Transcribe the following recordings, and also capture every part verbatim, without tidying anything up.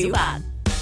小白。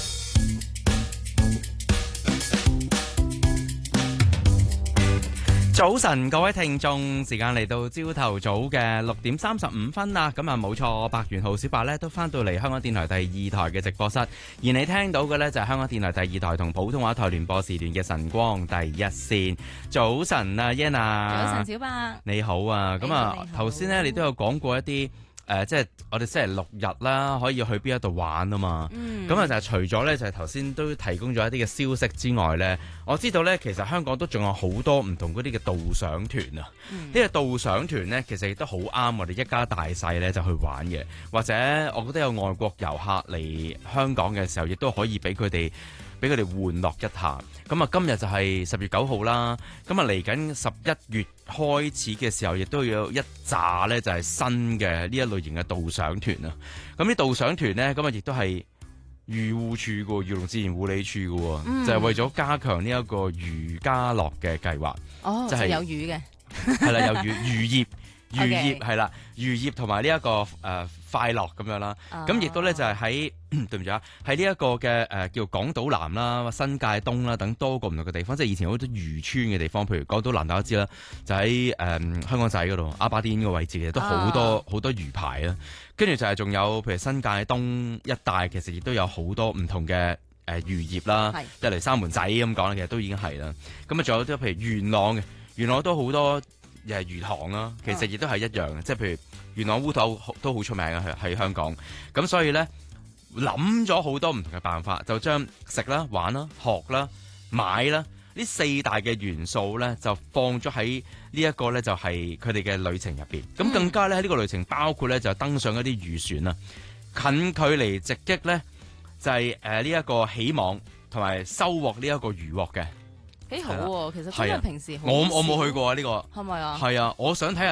早晨，各位聽眾，時間嚟到朝頭早嘅六點三十五分啦。咁啊，冇錯，白元浩小白呢都翻到嚟香港電台第二台嘅直播室，而你聽到嘅呢，就係香港電台第二台同普通話台聯播時段嘅晨光第一線。早晨啊 Yana， 早晨小白， 你好啊。咁啊，頭先呢，你都有講過一啲。誒、呃，即係我哋星期六日啦，可以去邊一度玩啊嘛。咁啊、嗯，就係除咗咧，就係頭先都提供咗一啲嘅消息之外咧，我知道咧，其實香港都仲有好多唔同嗰啲嘅導賞團啊。呢個、嗯、導賞團咧，其實亦都好啱我哋一家大細咧就去玩嘅。或者我覺得有外國遊客嚟香港嘅時候，亦都可以俾佢哋俾佢哋玩樂一下。咁啊，今日就係十月九號啦。咁啊，嚟緊十一月開始嘅時候，亦都有一紮咧，就係新嘅呢一類型嘅導賞團啊。咁啲導賞團咧，咁啊，亦都係漁護署嘅漁農自然護理署嘅，嗯、就係為咗加強呢一個漁家樂嘅計劃。 哦，就係、是、有魚嘅， 係啦，有漁漁業。漁業係 Okay. 啦，漁業同埋呢一個誒、呃、快樂咁樣啦，咁亦、oh. 都咧就係喺對唔住啊，喺呢一個嘅誒、呃、叫港島南啦、新界東啦等多個唔同嘅地方，即係以前好多漁村嘅地方，譬如港島南大家知啦，就喺誒、呃、香港仔嗰度阿巴甸嘅位置，其實都好多好、oh. 多魚排啦。跟住就係仲有譬如新界東一帶，其實亦都有好多唔同嘅誒、呃、漁業啦，即係嚟三門仔咁講啦，其實都已經係啦。咁啊，仲有啲譬如元朗嘅，元朗都好多。又係魚塘啦，其實亦都係一樣嘅，即係譬如元朗烏頭都好出名嘅，喺香港。咁所以咧諗咗好多唔同嘅辦法，就將食啦、玩啦、學啦、買啦呢四大嘅元素咧，就放咗喺呢一個咧，就係佢哋嘅旅程入邊。咁更加咧喺呢個旅程包括咧就登上一啲漁船啦，近距離直擊咧就係誒呢一個起網同埋收穫呢一個漁獲嘅。 幾好喎，其實真係平時好我我冇去過啊呢個， 係咪啊？ 係啊，我想睇下。